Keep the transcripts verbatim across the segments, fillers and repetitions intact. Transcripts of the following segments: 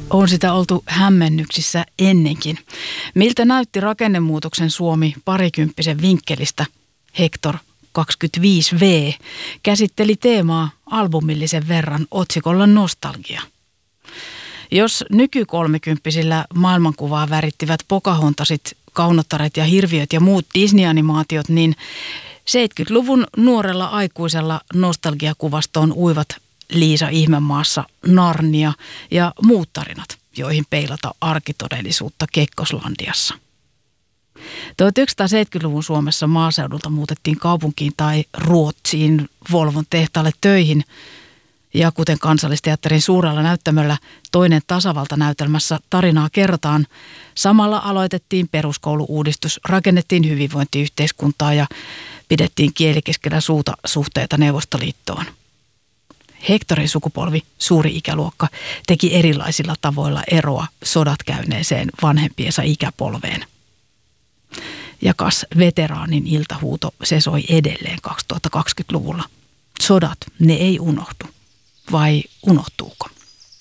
On sitä oltu hämmennyksissä ennenkin. Miltä näytti rakennemuutoksen Suomi parikymppisen vinkkelistä? Hector kaksikymmentäviisi V käsitteli teemaa albumillisen verran otsikolla Nostalgia. Jos nykykolmekymppisillä maailmankuvaa värittivät Pocahontasit, Kaunottaret ja Hirviöt ja muut Disney-animaatiot, niin seitsemänkymmentäluvun nuorella aikuisella nostalgiakuvastoon uivat Liisa Ihmemaassa, Narnia ja muut tarinat, joihin peilata arkitodellisuutta Kekkoslandiassa. tuhatyhdeksänsataaseitsemänkymmentäluvun Suomessa maaseudulta muutettiin kaupunkiin tai Ruotsiin Volvon tehtaalle töihin. Ja kuten Kansallisteatterin suurella näyttämöllä Toinen tasavalta-näytelmässä tarinaa kerrotaan, samalla aloitettiin peruskoulu-uudistus, rakennettiin hyvinvointiyhteiskuntaa ja pidettiin kieli keskellä suuta suhteita Neuvostoliittoon. Hectorin sukupolvi, suuri ikäluokka, teki erilaisilla tavoilla eroa sodat käyneeseen vanhempiensa ikäpolveen. Ja kas veteraanin iltahuuto sesoi edelleen kaksituhattakaksikymmentäluvulla. Sodat, ne ei unohdu. Vai unohtuuko?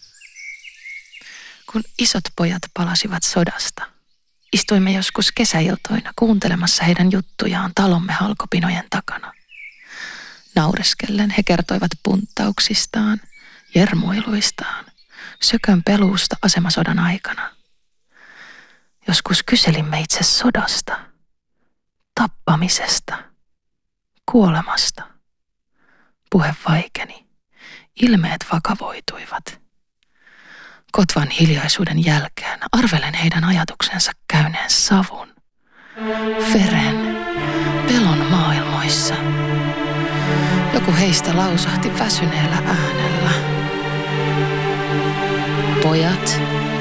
Kun isot pojat palasivat sodasta, istuimme joskus kesäiltoina kuuntelemassa heidän juttujaan talomme halkopinojen takana. Naureskellen he kertoivat punttauksistaan, jermuiluistaan, sökön peluusta asemasodan aikana. Joskus kyselimme itse sodasta, tappamisesta, kuolemasta. Puhe vaikeni, ilmeet vakavoituivat. Kotvan hiljaisuuden jälkeen arvelen heidän ajatuksensa käyneen savun, veren, pelon maailmoissa. Joku heistä lausahti väsyneellä äänellä. Pojat,